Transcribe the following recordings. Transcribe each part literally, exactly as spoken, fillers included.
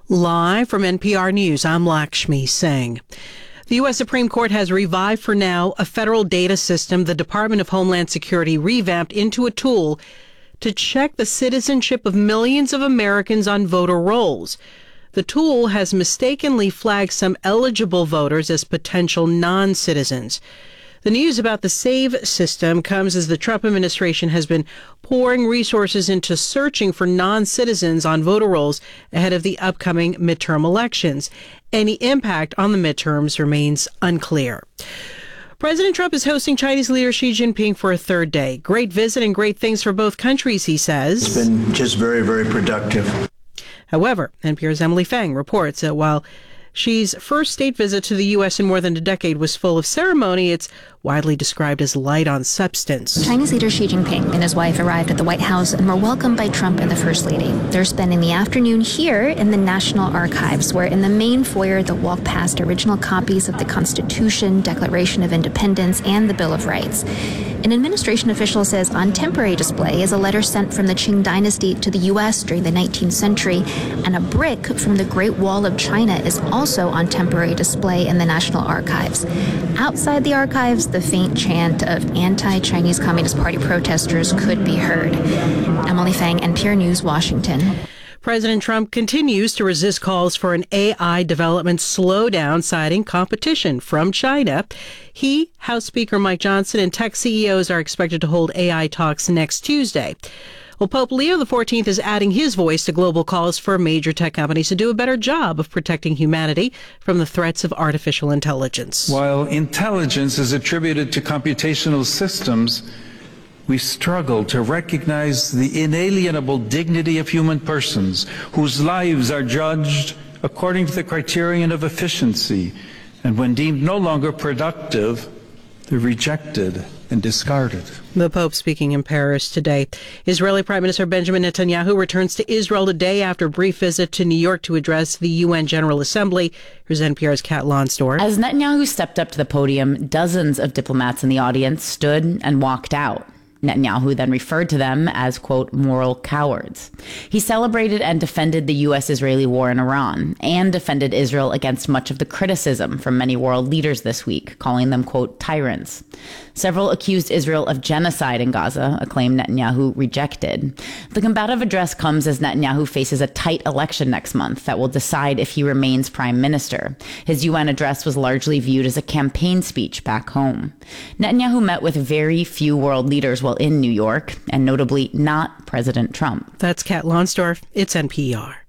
Live from N P R News, I'm Lakshmi Singh. The U S Supreme Court has revived for now a federal data system the Department of Homeland Security revamped into a tool to check the citizenship of millions of Americans on voter rolls. The tool has mistakenly flagged some eligible voters as potential non-citizens. The news about the SAVE system comes as the Trump administration has been pouring resources into searching for non-citizens on voter rolls ahead of the upcoming midterm elections. Any impact on the midterms remains unclear. President Trump is hosting Chinese leader Xi Jinping for a third day. Great visit and great things for both countries, he says. It's been just very, very productive. However, N P R's Emily Feng reports that while Xi's first state visit to the U S in more than a decade was full of ceremony, it's widely described as light on substance. Chinese leader Xi Jinping and his wife arrived at the White House and were welcomed by Trump and the First Lady. They're spending the afternoon here in the National Archives, where in the main foyer they'll walk past original copies of the Constitution, Declaration of Independence, and the Bill of Rights. An administration official says on temporary display is a letter sent from the Qing dynasty to the U S during the nineteenth century, and a brick from the Great Wall of China is also on temporary display in the National Archives. Outside the archives, the faint chant of anti-Chinese Communist Party protesters could be heard. Emily Feng, N P R News, Washington. President Trump continues to resist calls for an A I development slowdown, citing competition from China. He, House Speaker Mike Johnson, and tech C E Os are expected to hold A I talks next Tuesday. Well, Pope Leo the fourteenth is adding his voice to global calls for major tech companies to do a better job of protecting humanity from the threats of artificial intelligence. While intelligence is attributed to computational systems, we struggle to recognize the inalienable dignity of human persons whose lives are judged according to the criterion of efficiency, and when deemed no longer productive, they're rejected and discarded. The Pope speaking in Paris today. Israeli Prime Minister Benjamin Netanyahu returns to Israel today after a brief visit to New York to address the U N General Assembly. Here's N P R's Kat Lonsdorf. As Netanyahu stepped up to the podium, dozens of diplomats in the audience stood and walked out. Netanyahu then referred to them as, quote, moral cowards. He celebrated and defended the U S-Israeli war in Iran and defended Israel against much of the criticism from many world leaders this week, calling them, quote, tyrants. Several accused Israel of genocide in Gaza, a claim Netanyahu rejected. The combative address comes as Netanyahu faces a tight election next month that will decide if he remains prime minister. His U N address was largely viewed as a campaign speech back home. Netanyahu met with very few world leaders while in New York, and notably not President Trump. That's Kat Lonsdorf. It's N P R.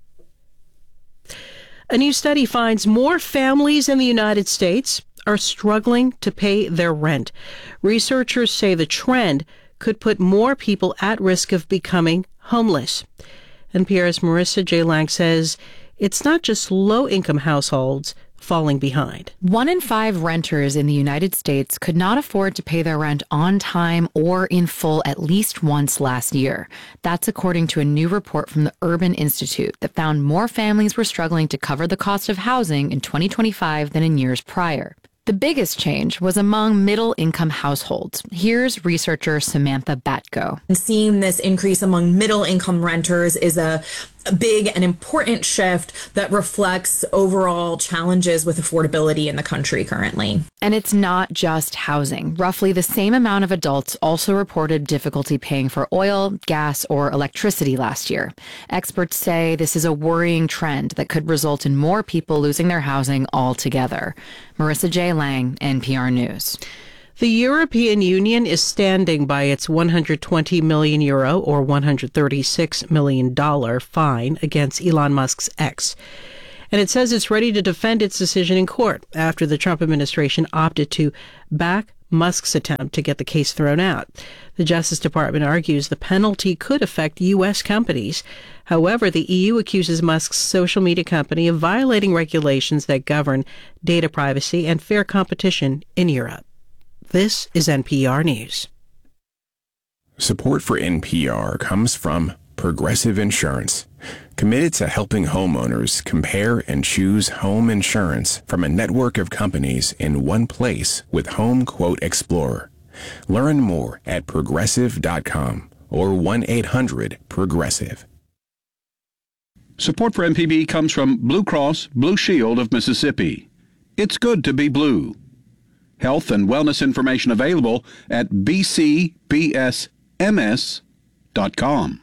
A new study finds more families in the United States are struggling to pay their rent. Researchers say the trend could put more people at risk of becoming homeless. N P R's Marissa J. Lang says it's not just low-income households falling behind. One in five renters in the United States could not afford to pay their rent on time or in full at least once last year. That's according to a new report from the Urban Institute that found more families were struggling to cover the cost of housing in twenty twenty-five than in years prior. The biggest change was among middle-income households. Here's researcher Samantha Batko. And seeing this increase among middle-income renters is a, a big and important shift that reflects overall challenges with affordability in the country currently. And it's not just housing. Roughly the same amount of adults also reported difficulty paying for oil, gas, or electricity last year. Experts say this is a worrying trend that could result in more people losing their housing altogether. Marissa J. Lang, N P R News. The European Union is standing by its one hundred twenty million euro or one hundred thirty-six million dollars fine against Elon Musk's X. And it says it's ready to defend its decision in court after the Trump administration opted to back Musk's attempt to get the case thrown out. The Justice Department argues the penalty could affect U S companies. However, the E U accuses Musk's social media company of violating regulations that govern data privacy and fair competition in Europe. This is N P R News. Support for N P R comes from Progressive Insurance, committed to helping homeowners compare and choose home insurance from a network of companies in one place with Home Quote Explorer. Learn more at progressive dot com or one eight hundred progressive. Support for M P B comes from Blue Cross Blue Shield of Mississippi. It's good to be blue. Health and wellness information available at b c b s m s dot com.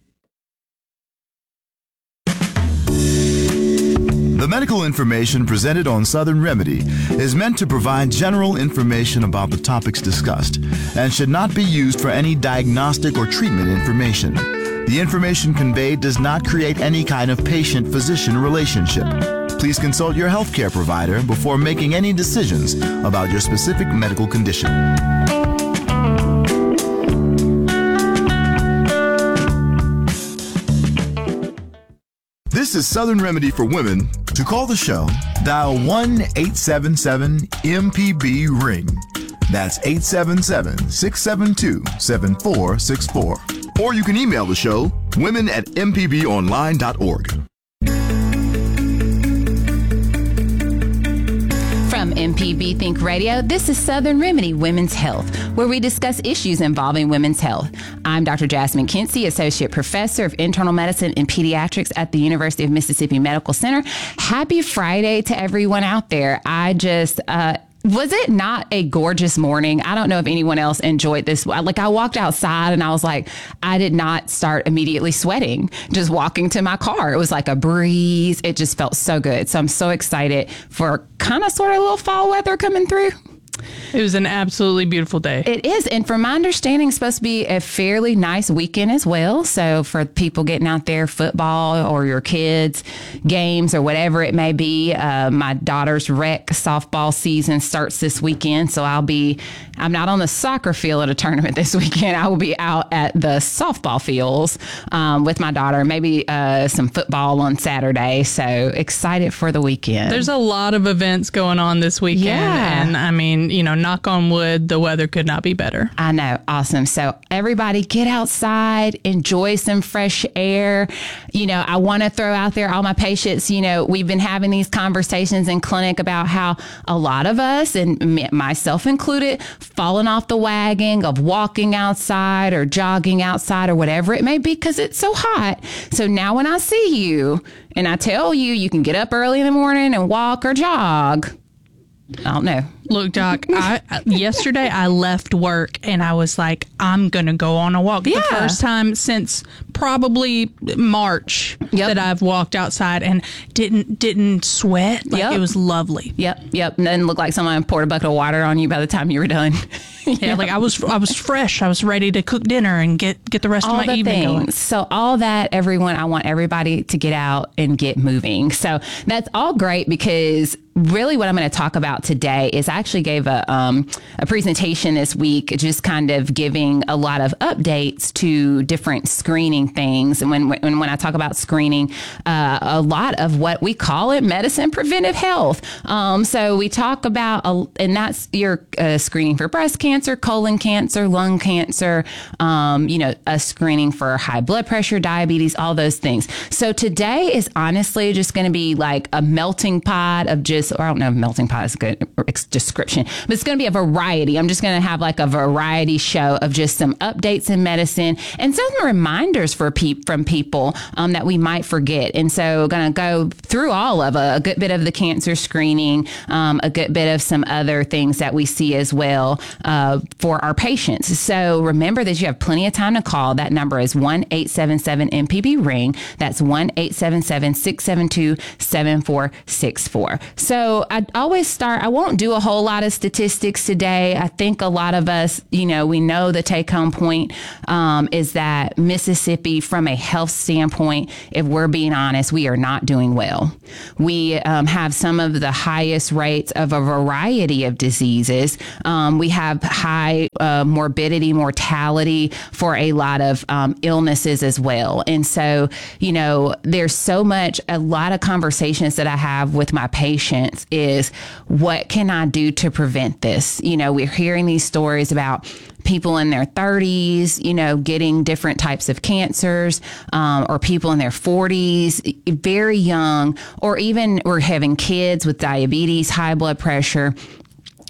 The medical information presented on Southern Remedy is meant to provide general information about the topics discussed and should not be used for any diagnostic or treatment information. The information conveyed does not create any kind of patient-physician relationship. Please consult your healthcare provider before making any decisions about your specific medical condition. This is Southern Remedy for Women. To call the show, dial one eight seven seven M P B ring. That's eight seven seven, six seven two, seven four six four. Or you can email the show, women at m p b online dot org. From M P B Think Radio, this is Southern Remedy Women's Health, where we discuss issues involving women's health. I'm Doctor Jasmine Kinsey, Associate Professor of Internal Medicine and Pediatrics at the University of Mississippi Medical Center. Happy Friday to everyone out there. I just... uh Was it not a gorgeous morning? I don't know if anyone else enjoyed this. Like, I walked outside and I was like, I did not start immediately sweating just walking to my car. It was like a breeze. It just felt so good. So I'm so excited for kind of sort of a little fall weather coming through. It was an absolutely beautiful day. It is. And from my understanding, it's supposed to be a fairly nice weekend as well. So for people getting out there, football or your kids' games or whatever it may be, uh, my daughter's rec softball season starts this weekend. So I'll be, I'm not on the soccer field at a tournament this weekend. I will be out at the softball fields um, with my daughter, maybe uh, some football on Saturday. So excited for the weekend. There's a lot of events going on this weekend. Yeah. And I mean, you know, knock on wood, the weather could not be better. I know. Awesome. So everybody get outside, enjoy some fresh air. You know, I want to throw out there all my patients, you know, we've been having these conversations in clinic about how a lot of us, and myself included, falling off the wagon of walking outside or jogging outside or whatever it may be because it's so hot. So now when I see you and I tell you you can get up early in the morning and walk or jog, I don't know. Look, Doc, I, yesterday I left work and I was like, I'm going to go on a walk. Yeah. The first time since probably March Yep. that I've walked outside and didn't didn't sweat. Like, Yep. it was lovely. Yep, yep. And then looked like someone poured a bucket of water on you by the time you were done. Yeah, like I was I was fresh. I was ready to cook dinner and get, get the rest all of my the evening things. going. So all that, everyone, I want everybody to get out and get moving. So that's all great because really what I'm going to talk about today is I actually gave a um, a presentation this week, just kind of giving a lot of updates to different screening things. And when when, when I talk about screening, uh, a lot of what we call it medicine preventive health. Um, so we talk about, uh, and that's your uh, screening for breast cancer, colon cancer, lung cancer, um, you know, a screening for high blood pressure, diabetes, all those things. So today is honestly just going to be like a melting pot of just, or I don't know if melting pot is a good description, but it's going to be a variety. I'm just going to have like a variety show of just some updates in medicine and some reminders for pe- from people um, that we might forget. And so going to go through all of a, a good bit of the cancer screening, um, a good bit of some other things that we see as well uh, for our patients. So remember that you have plenty of time to call. That number is one eight seven seven M P B ring. That's one eight seven seven, six seven two, seven four six four. So I always start, I won't do a whole lot of statistics today. I think a lot of us, you know, we know the take home point um, is that Mississippi, from a health standpoint, if we're being honest, we are not doing well. We um, have some of the highest rates of a variety of diseases. Um, we have high uh, morbidity, mortality for a lot of um, illnesses as well. And so, you know, there's so much, a lot of conversations that I have with my patients is, what can I do to prevent this? You know, we're hearing these stories about people in their thirties, you know, getting different types of cancers, um, or people in their forties, very young, or even we're having kids with diabetes, high blood pressure.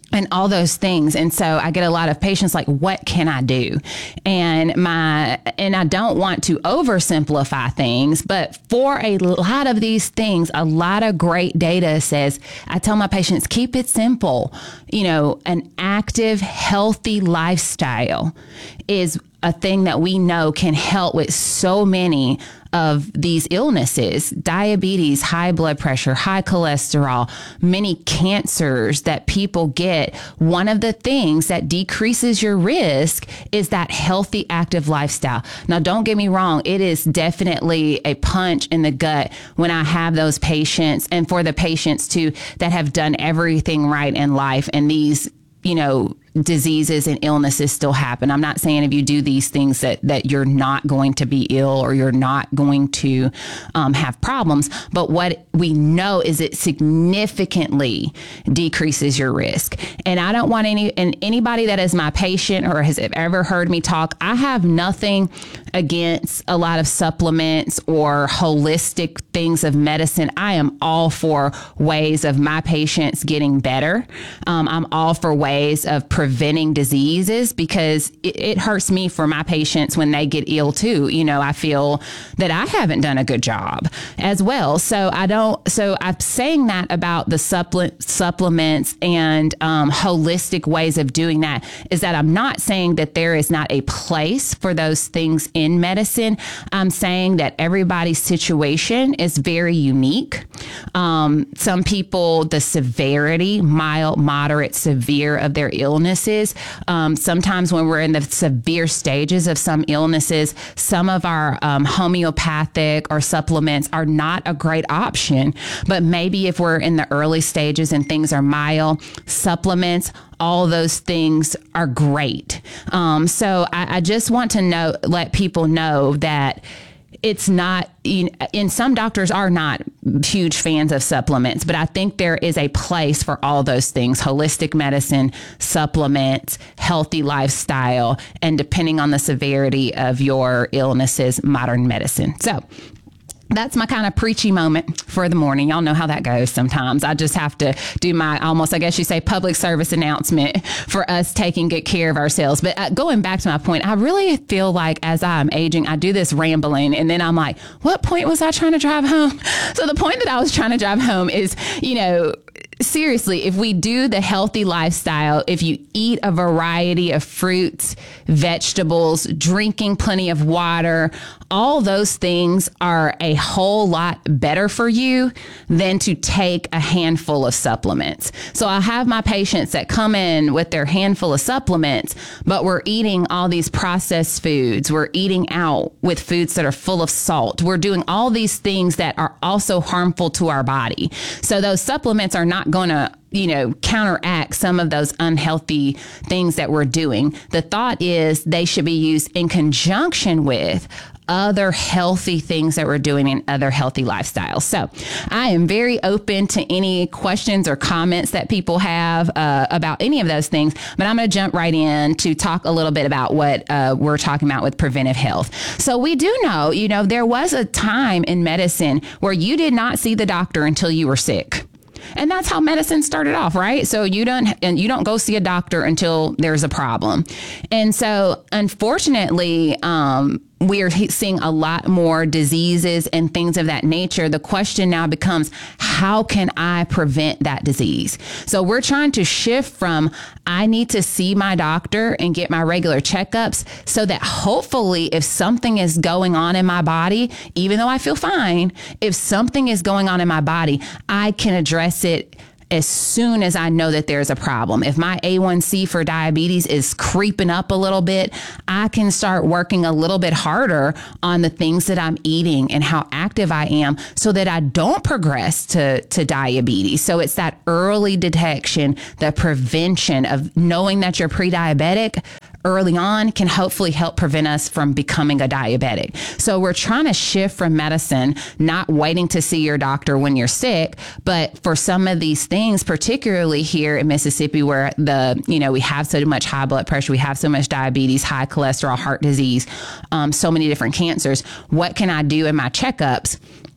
and all those things. And so I get a lot of patients like, what can I do? And my, and I don't want to oversimplify things, but for a lot of these things, a lot of great data says, I tell my patients, keep it simple. You know, an active, healthy lifestyle is a thing that we know can help with so many of these illnesses, diabetes, high blood pressure, high cholesterol, many cancers that people get. One of the things that decreases your risk is that healthy, active lifestyle. Now, don't get me wrong. It is definitely a punch in the gut when I have those patients, and for the patients too, that have done everything right in life, and these, you know, diseases and illnesses still happen. I'm not saying if you do these things that, that you're not going to be ill or you're not going to um, have problems. But what we know is it significantly decreases your risk. And I don't want any, and anybody that is my patient or has ever heard me talk, I have nothing against a lot of supplements or holistic things of medicine. I am all for ways of my patients getting better. Um, I'm all for ways of preventing diseases, because it, it hurts me for my patients when they get ill too. You know, I feel that I haven't done a good job as well. So I don't, so I'm saying that about the supplement supplements and um, holistic ways of doing that is that I'm not saying that there is not a place for those things in medicine. I'm saying that everybody's situation is very unique. Um, some people, the severity, mild, moderate, severe of their illnesses. Um, sometimes when we're in the severe stages of some illnesses, some of our um, homeopathic or supplements are not a great option. But maybe if we're in the early stages and things are mild, supplements, all those things are great. Um, so I, I just want to know, let people know that it's not, and some doctors are not huge fans of supplements, but I think there is a place for all those things: holistic medicine, supplements, healthy lifestyle, and depending on the severity of your illnesses, modern medicine. So that's my kind of preachy moment for the morning. Y'all know how that goes sometimes. I just have to do my almost, I guess you say, public service announcement for us taking good care of ourselves. But uh, going back to my point, I really feel like as I'm aging, I do this rambling and then I'm like, what point was I trying to drive home? So the point that I was trying to drive home is, you know, seriously, if we do the healthy lifestyle, if you eat a variety of fruits, vegetables, drinking plenty of water, all those things are a whole lot better for you than to take a handful of supplements. So I have my patients that come in with their handful of supplements, but we're eating all these processed foods. We're eating out with foods that are full of salt. We're doing all these things that are also harmful to our body. So those supplements are not going to, you know, counteract some of those unhealthy things that we're doing. The thought is they should be used in conjunction with other healthy things that we're doing in other healthy lifestyles. So I am very open to any questions or comments that people have uh, about any of those things, but I'm going to jump right in to talk a little bit about what uh, we're talking about with preventive health. So we do know, you know, there was a time in medicine where you did not see the doctor until you were sick. And that's how medicine started off, right? So you don't, and you don't go see a doctor until there's a problem. And so unfortunately, um, we are seeing a lot more diseases and things of that nature. The question now becomes, how can I prevent that disease? So we're trying to shift from, I need to see my doctor and get my regular checkups so that hopefully if something is going on in my body, even though I feel fine, if something is going on in my body, I can address it as soon as I know that there's a problem. If my A one C for diabetes is creeping up a little bit, I can start working a little bit harder on the things that I'm eating and how active I am so that I don't progress to, to diabetes. So it's that early detection, the prevention of knowing that you're pre-diabetic early on can hopefully help prevent us from becoming a diabetic. So we're trying to shift from medicine, not waiting to see your doctor when you're sick, but for some of these things, particularly here in Mississippi, where the, you know, we have so much high blood pressure, we have so much diabetes, high cholesterol, heart disease, um, so many different cancers. What can I do in my checkups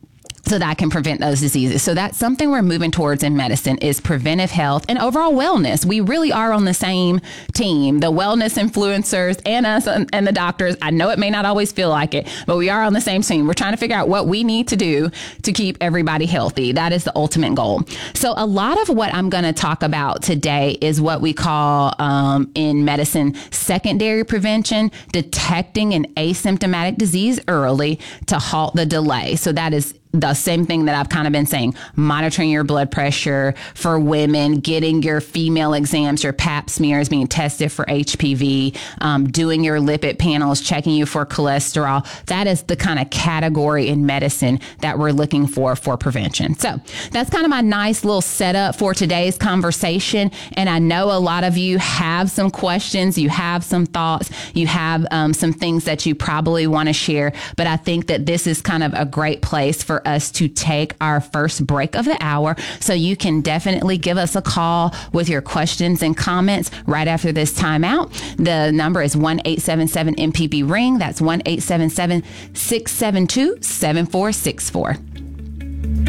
so that I can prevent those diseases. So that's something we're moving towards in medicine, is preventive health and overall wellness. We really are on the same team, the wellness influencers and us and, and the doctors. I know it may not always feel like it, but we are on the same team. We're trying to figure out what we need to do to keep everybody healthy. That is the ultimate goal. So a lot of what I'm going to talk about today is what we call um, in medicine secondary prevention, detecting an asymptomatic disease early to halt the delay. So that is the same thing that I've kind of been saying, monitoring your blood pressure for women, getting your female exams, your pap smears, being tested for H P V, um, doing your lipid panels, checking you for cholesterol. That is the kind of category in medicine that we're looking for for prevention. So that's kind of my nice little setup for today's conversation. And I know a lot of you have some questions, you have some thoughts, you have um, some things that you probably want to share. But I think that this is kind of a great place for us to take our first break of the hour. So you can definitely give us a call with your questions and comments right after this timeout. The number is one eight seven seven M P B ring. That's one eight seven seven, six seven two, seven four six four.